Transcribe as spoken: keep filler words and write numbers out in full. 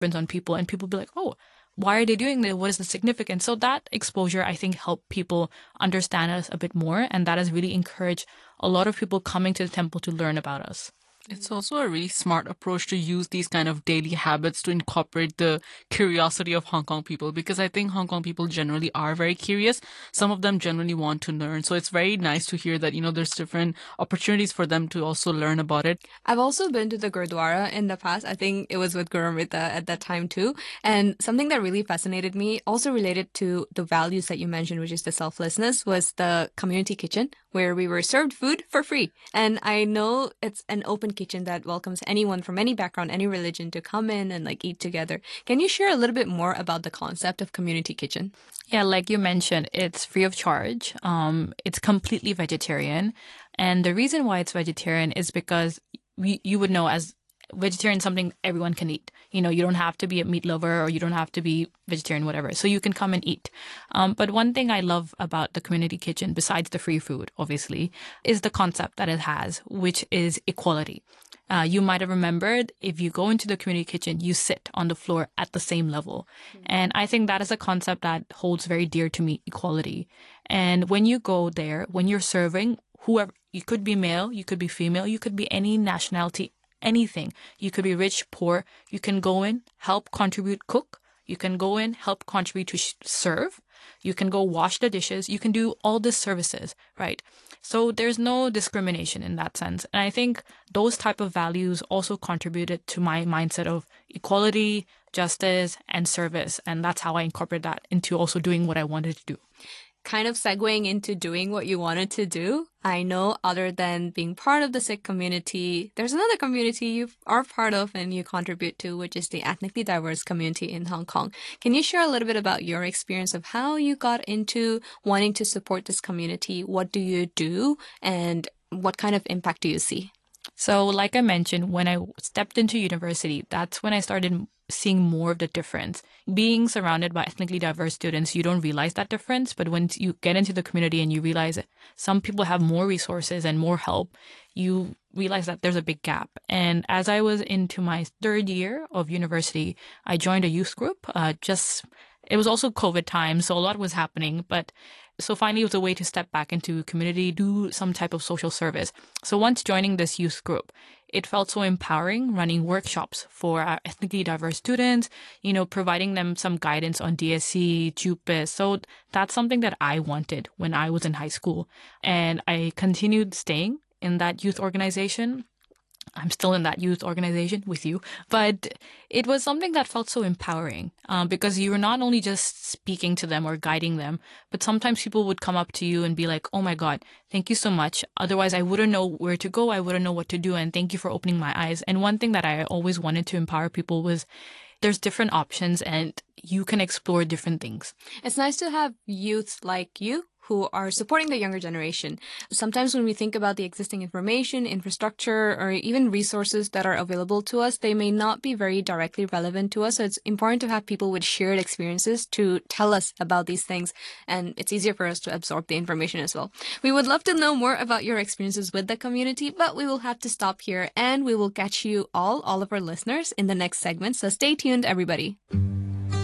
on people, and people be like, oh, why are they doing this? What is the significance? So that exposure, I think, helped people understand us a bit more. And that has really encouraged a lot of people coming to the temple to learn about us. It's also a really smart approach to use these kind of daily habits to incorporate the curiosity of Hong Kong people, because I think Hong Kong people generally are very curious. Some of them generally want to learn. So it's very nice to hear that, you know, there's different opportunities for them to also learn about it. I've also been to the Gurdwara in the past. I think it was with Guru Amrita at that time too. And something that really fascinated me, also related to the values that you mentioned, which is the selflessness, was the community kitchen where we were served food for free. And I know it's an open kitchen that welcomes anyone from any background, any religion to come in and like eat together. Can you share a little bit more about the concept of community kitchen? Yeah, like you mentioned, it's free of charge. Um, it's completely vegetarian. And the reason why it's vegetarian is because we, you would know as vegetarian something everyone can eat. You know, you don't have to be a meat lover or you don't have to be vegetarian, whatever. So you can come and eat. Um, but one thing I love about the community kitchen, besides the free food, obviously, is the concept that it has, which is equality. Uh, you might have remembered if you go into the community kitchen, you sit on the floor at the same level. Mm-hmm. And I think that is a concept that holds very dear to me, equality. And when you go there, when you're serving, whoever, you could be male, you could be female, you could be any nationality, anything. You could be rich, poor. You can go in, help, contribute, cook. You can go in, help, contribute to sh- serve. You can go wash the dishes. You can do all these services, right? So there's no discrimination in that sense. And I think those type of values also contributed to my mindset of equality, justice, and service. And that's how I incorporate that into also doing what I wanted to do. Kind of segueing into doing what you wanted to do, I know other than being part of the Sikh community, there's another community you are part of and you contribute to, which is the ethnically diverse community in Hong Kong. Can you share a little bit about your experience of how you got into wanting to support this community? What do you do and what kind of impact do you see? So like I mentioned, when I stepped into university, that's when I started seeing more of the difference. Being surrounded by ethnically diverse students, you don't realize that difference. But when you get into the community and you realize that some people have more resources and more help, you realize that there's a big gap. And as I was into my third year of university, I joined a youth group. Uh, just it was also COVID time, so a lot was happening. But so finally, it was a way to step back into community, do some type of social service. So once joining this youth group, it felt so empowering running workshops for our ethnically diverse students, you know, providing them some guidance on D S C, JUPAS. So that's something that I wanted when I was in high school. And I continued staying in that youth organization. I'm still in that youth organization with you, but it was something that felt so empowering um, because you were not only just speaking to them or guiding them, but sometimes people would come up to you and be like, oh my God, thank you so much. Otherwise, I wouldn't know where to go. I wouldn't know what to do. And thank you for opening my eyes. And one thing that I always wanted to empower people was there's different options and you can explore different things. It's nice to have youth like you who are supporting the younger generation. Sometimes when we think about the existing information, infrastructure, or even resources that are available to us, they may not be very directly relevant to us. So it's important to have people with shared experiences to tell us about these things. And it's easier for us to absorb the information as well. We would love to know more about your experiences with the community, but we will have to stop here and we will catch you all, all of our listeners in the next segment. So stay tuned, everybody.